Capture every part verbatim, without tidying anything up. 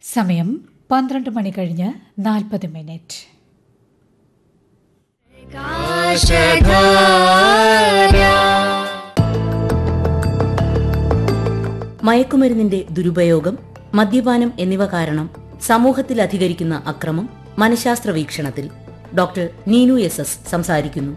സമയം പന്ത്രണ്ട് മണി കഴിഞ്ഞ് നാൽപ്പത് മിനിറ്റ്. മയക്കുമരുന്നിന്റെ ദുരുപയോഗം, മദ്യപാനം എന്നിവ കാരണം സമൂഹത്തിൽ അധികരിക്കുന്ന അക്രമം മനഃശാസ്ത്ര വീക്ഷണത്തിൽ ഡോക്ടർ നീനു എസ് എസ് സംസാരിക്കുന്നു.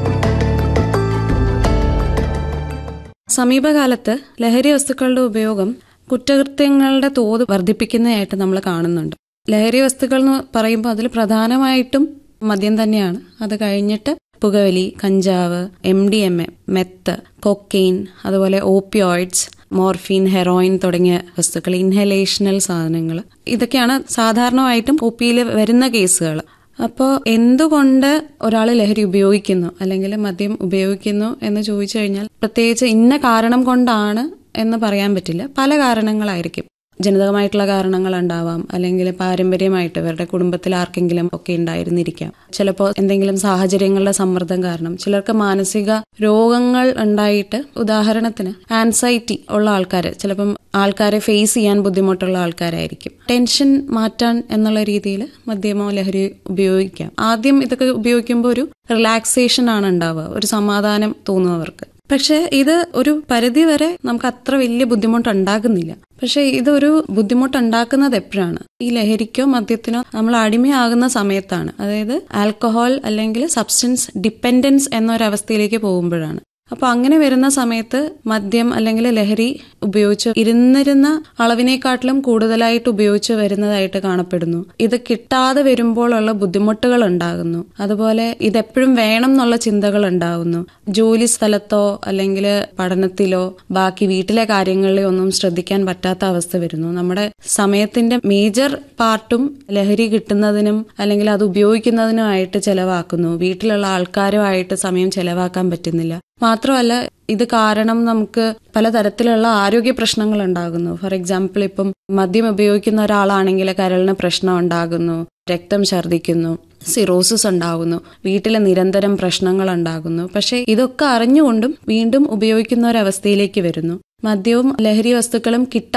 സമീപകാലത്ത് ലഹരി വസ്തുക്കളുടെ ഉപയോഗം കുറ്റകൃത്യങ്ങളുടെ തോത് വർദ്ധിപ്പിക്കുന്നതായിട്ട് നമ്മൾ കാണുന്നുണ്ട്. ലഹരി വസ്തുക്കൾ എന്ന് പറയുമ്പോൾ അതിൽ പ്രധാനമായിട്ടും മദ്യം തന്നെയാണ്. അത് കഴിഞ്ഞിട്ട് പുകവലി, കഞ്ചാവ്, M D M A, meth, cocaine, അതുപോലെ ഓപ്പിയോയിഡ്സ്, മോർഫീൻ, ഹെറോയിൻ തുടങ്ങിയ വസ്തുക്കൾ, ഇൻഹലേഷണൽ സാധനങ്ങൾ, ഇതൊക്കെയാണ് സാധാരണമായിട്ടും ഒ പിയിൽ വരുന്ന കേസുകൾ. അപ്പോൾ എന്തുകൊണ്ട് ഒരാൾ ലഹരി ഉപയോഗിക്കുന്നു അല്ലെങ്കിൽ മദ്യം ഉപയോഗിക്കുന്നു എന്ന് ചോദിച്ചു കഴിഞ്ഞാൽ പ്രത്യേകിച്ച് ഇന്ന കാരണം കൊണ്ടാണ് എന്ന് പറയാൻ പറ്റില്ല. പല കാരണങ്ങളായിരിക്കും. ജനിതകമായിട്ടുള്ള കാരണങ്ങൾ ഉണ്ടാവാം, അല്ലെങ്കിൽ പാരമ്പര്യമായിട്ട് ഇവരുടെ കുടുംബത്തിൽ ആർക്കെങ്കിലും ഒക്കെ ഉണ്ടായിരുന്നിരിക്കാം. ചിലപ്പോൾ എന്തെങ്കിലും സാഹചര്യങ്ങളുടെ സമ്മർദ്ദം കാരണം, ചിലർക്ക് മാനസിക രോഗങ്ങൾ ഉണ്ടായിട്ട്, ഉദാഹരണത്തിന് ആൻസൈറ്റി ഉള്ള ആൾക്കാർ, ചിലപ്പം ആൾക്കാരെ ഫേസ് ചെയ്യാൻ ബുദ്ധിമുട്ടുള്ള ആൾക്കാരായിരിക്കും. ടെൻഷൻ മാറ്റാൻ എന്നുള്ള രീതിയിൽ മദ്യമോ ലഹരി ഉപയോഗിക്കാം. ആദ്യം ഇതൊക്കെ ഉപയോഗിക്കുമ്പോൾ ഒരു റിലാക്സേഷൻ ആണ് ഉണ്ടാവുക, ഒരു സമാധാനം തോന്നും അവർക്ക്. പക്ഷെ ഇത് ഒരു പരിധി വരെ നമുക്ക് അത്ര വലിയ ബുദ്ധിമുട്ടുണ്ടാക്കുന്നില്ല. പക്ഷെ ഇതൊരു ബുദ്ധിമുട്ടുണ്ടാക്കുന്നത് എപ്പോഴാണ്? ഈ ലഹരിക്കോ മദ്യത്തിനോ നമ്മൾ അടിമയാകുന്ന സമയത്താണ്. അതായത് ആൽക്കഹോൾ അല്ലെങ്കിൽ സബ്സ്റ്റൻസ് ഡിപ്പെൻഡൻസ് എന്നൊരവസ്ഥയിലേക്ക് പോകുമ്പോഴാണ്. അപ്പൊ അങ്ങനെ വരുന്ന സമയത്ത് മദ്യം അല്ലെങ്കിൽ ലഹരി ഉപയോഗിച്ച് ഇരുന്നിരുന്ന അളവിനേക്കാട്ടിലും കൂടുതലായിട്ട് ഉപയോഗിച്ച് വരുന്നതായിട്ട് കാണപ്പെടുന്നു. ഇത് കിട്ടാതെ വരുമ്പോഴുള്ള ബുദ്ധിമുട്ടുകൾ ഉണ്ടാകുന്നു. അതുപോലെ ഇതെപ്പോഴും വേണം എന്നുള്ള ചിന്തകൾ ഉണ്ടാകുന്നു. ജോലി സ്ഥലത്തോ അല്ലെങ്കിൽ പഠനത്തിലോ ബാക്കി വീട്ടിലെ കാര്യങ്ങളിലോ ഒന്നും ശ്രദ്ധിക്കാൻ പറ്റാത്ത അവസ്ഥ വരുന്നു. നമ്മുടെ സമയത്തിന്റെ മേജർ പാർട്ടും ലഹരി കിട്ടുന്നതിനും അല്ലെങ്കിൽ അത് ഉപയോഗിക്കുന്നതിനുമായിട്ട് ചെലവാക്കുന്നു. വീട്ടിലുള്ള ആൾക്കാരുമായിട്ട് സമയം ചെലവാക്കാൻ പറ്റുന്നില്ല. മാത്രമല്ല ഇത് കാരണം നമുക്ക് പലതരത്തിലുള്ള ആരോഗ്യ പ്രശ്നങ്ങൾ ഉണ്ടാകുന്നു. ഫോർ എക്സാമ്പിൾ, ഇപ്പം മദ്യം ഉപയോഗിക്കുന്ന ഒരാളാണെങ്കിൽ കരളിന് പ്രശ്നം ഉണ്ടാകുന്നു, രക്തം ഛർദ്ദിക്കുന്നു, സിറോസിസ് ഉണ്ടാകുന്നു, വീട്ടിലെ നിരന്തരം പ്രശ്നങ്ങൾ ഉണ്ടാകുന്നു. പക്ഷെ ഇതൊക്കെ അറിഞ്ഞുകൊണ്ടും വീണ്ടും ഉപയോഗിക്കുന്ന ഒരവസ്ഥയിലേക്ക് വരുന്നു. മദ്യവും ലഹരി വസ്തുക്കളും കിട്ടാൻ